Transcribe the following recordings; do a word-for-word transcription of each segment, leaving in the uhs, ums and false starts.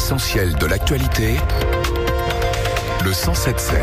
L'essentiel de l'actualité, le cent sept sept.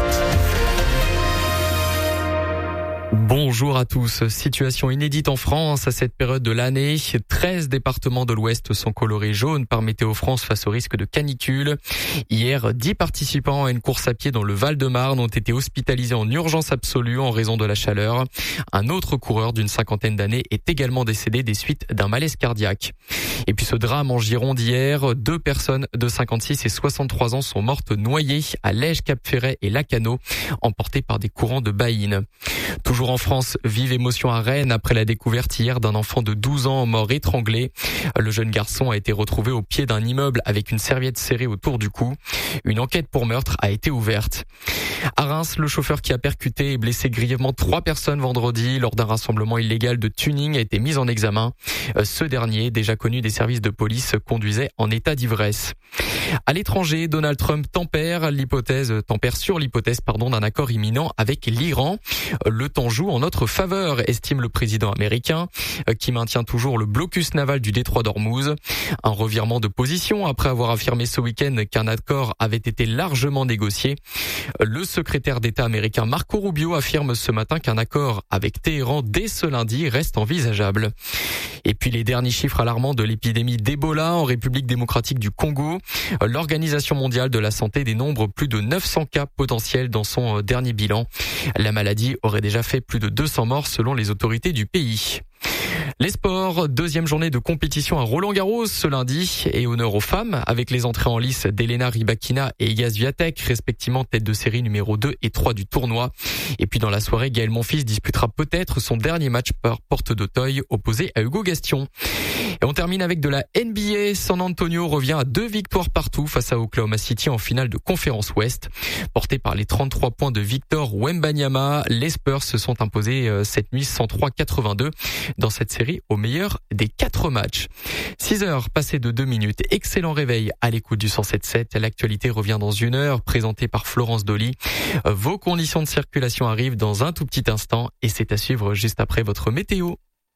Bonjour à tous. Situation inédite en France à cette période de l'année. treize départements de l'Ouest sont colorés jaunes par Météo France face au risque de canicule. Hier, dix participants à une course à pied dans le Val-de-Marne ont été hospitalisés en urgence absolue en raison de la chaleur. Un autre coureur d'une cinquantaine d'années est également décédé des suites d'un malaise cardiaque. Et puis ce drame en Gironde hier, deux personnes de cinquante-six et soixante-trois ans sont mortes noyées à Lège, Cap-Ferret et Lacanau, emportées par des courants de baïne. Toujours en France, vive émotion à Rennes après la découverte hier d'un enfant de douze ans mort étranglé. Le jeune garçon a été retrouvé au pied d'un immeuble avec une serviette serrée autour du cou. Une enquête pour meurtre a été ouverte. À Reims, le chauffeur qui a percuté et blessé grièvement trois personnes vendredi lors d'un rassemblement illégal de tuning a été mis en examen. Ce dernier, déjà connu des services de police, conduisait en état d'ivresse. À l'étranger, Donald Trump tempère l'hypothèse, tempère sur l'hypothèse, pardon, d'un accord imminent avec l'Iran. Le temps joue en notre faveur, estime le président américain, qui maintient toujours le blocus naval du détroit d'Ormuz. Un revirement de position après avoir affirmé ce week-end qu'un accord avait été largement négocié. Le secrétaire d'État américain Marco Rubio affirme ce matin qu'un accord avec Téhéran dès ce lundi reste envisageable. Et puis les derniers chiffres alarmants de l'épidémie d'Ebola en République démocratique du Congo. L'Organisation mondiale de la santé dénombre plus de neuf cents cas potentiels dans son dernier bilan. La maladie aurait déjà fait plus de deux cents morts selon les autorités du pays. Les sports, deuxième journée de compétition à Roland-Garros ce lundi et honneur aux femmes avec les entrées en lice d'Elena Rybakina et Iga Swiatek, respectivement tête de série numéro deux et trois du tournoi. Et puis dans la soirée, Gaël Monfils disputera peut-être son dernier match par porte d'Auteuil opposé à Hugo Gaston. Et on termine avec de la N B A. San Antonio revient à deux victoires partout face à Oklahoma City en finale de conférence Ouest. Portés par les trente-trois points de Victor Wembanyama, les Spurs se sont imposés cette nuit cent trois à quatre-vingt-deux dans cette série au meilleur des quatre matchs. six heures passées de deux minutes. Excellent réveil à l'écoute du cent sept sept. L'actualité revient dans une heure, présentée par Florence Dolly. Vos conditions de circulation arrivent dans un tout petit instant et c'est à suivre juste après votre météo.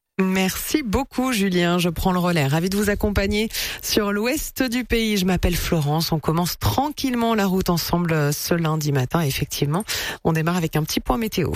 Merci beaucoup Julien, je prends le relais. Ravi de vous accompagner sur l'ouest du pays. Je m'appelle Florence, on commence tranquillement la route ensemble ce lundi matin. Effectivement, on démarre avec un petit point météo.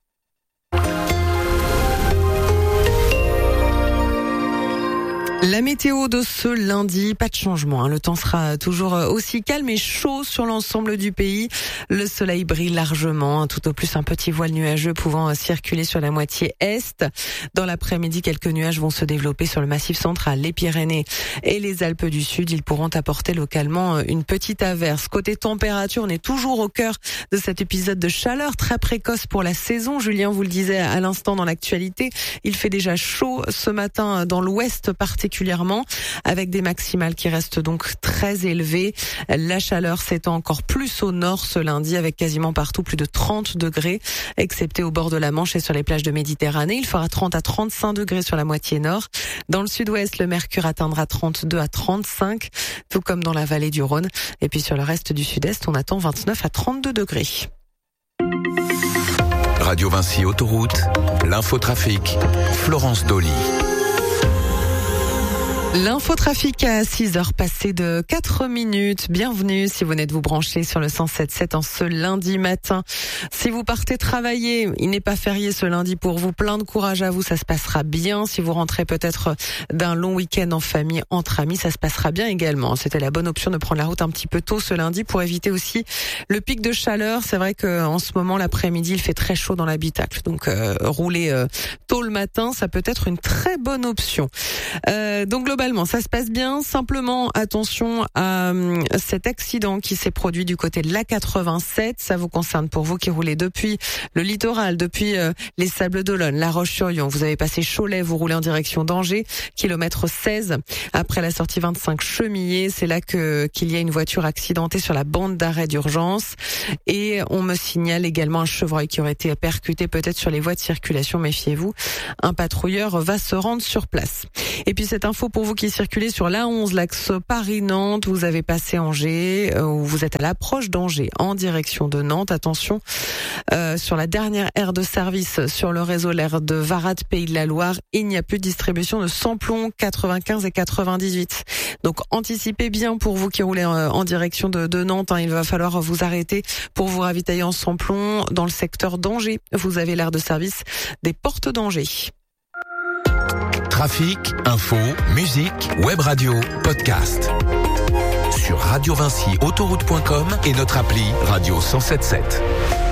La météo de ce lundi, pas de changement. Hein. Le temps sera toujours aussi calme et chaud sur l'ensemble du pays. Le soleil brille largement, hein, tout au plus un petit voile nuageux pouvant circuler sur la moitié est. Dans l'après-midi, quelques nuages vont se développer sur le massif central, les Pyrénées et les Alpes du Sud. Ils pourront apporter localement une petite averse. Côté température, on est toujours au cœur de cet épisode de chaleur très précoce pour la saison. Julien vous le disait à l'instant dans l'actualité, il fait déjà chaud ce matin dans l'ouest particulièrement. particulièrement, avec des maximales qui restent donc très élevées. La chaleur s'étend encore plus au nord ce lundi, avec quasiment partout plus de trente degrés, excepté au bord de la Manche et sur les plages de Méditerranée. Il fera trente à trente-cinq degrés sur la moitié nord. Dans le sud-ouest, le mercure atteindra trente-deux à trente-cinq, tout comme dans la vallée du Rhône. Et puis sur le reste du sud-est, on attend vingt-neuf à trente-deux degrés. Radio Vinci Autoroute, l'infotrafic, Florence Dolly. L'infotrafic à six heures passées de quatre minutes. Bienvenue si vous venez de vous brancher sur le cent sept sept en ce lundi matin. Si vous partez travailler, il n'est pas férié ce lundi pour vous. Plein de courage à vous, ça se passera bien. Si vous rentrez peut-être d'un long week-end en famille, entre amis, ça se passera bien également. C'était la bonne option de prendre la route un petit peu tôt ce lundi pour éviter aussi le pic de chaleur. C'est vrai qu'en ce moment, l'après-midi, il fait très chaud dans l'habitacle. Donc, euh, rouler euh, tôt le matin, ça peut être une très bonne option. Euh, donc, globalement, ça se passe bien. Simplement, attention à euh, cet accident qui s'est produit du côté de l'A quatre-vingt-sept. Ça vous concerne pour vous qui roulez depuis le littoral, depuis euh, les Sables d'Olonne, La Roche-sur-Yon. Vous avez passé Cholet, vous roulez en direction d'Angers, kilomètre seize. Après la sortie vingt-cinq Chemillé, c'est là que qu'il y a une voiture accidentée sur la bande d'arrêt d'urgence. Et on me signale également un chevreuil qui aurait été percuté peut-être sur les voies de circulation. Méfiez-vous, un patrouilleur va se rendre sur place. Et puis cette info pour vous vous qui circulez sur l'A onze, l'axe Paris-Nantes, vous avez passé Angers, euh, ou vous êtes à l'approche d'Angers en direction de Nantes. Attention, euh, sur la dernière aire de service sur le réseau, l'aire de Varade, Pays de la Loire, il n'y a plus de distribution de samplons quatre-vingt-quinze et quatre-vingt-dix-huit. Donc anticipez bien pour vous qui roulez en, en direction de, de Nantes. Hein, il va falloir vous arrêter pour vous ravitailler en samplons dans le secteur d'Angers. Vous avez l'aire de service des Portes d'Angers. Trafic, info, musique, web radio, podcast. Sur radio vinci autoroute point com et notre appli Radio cent soixante-dix-sept.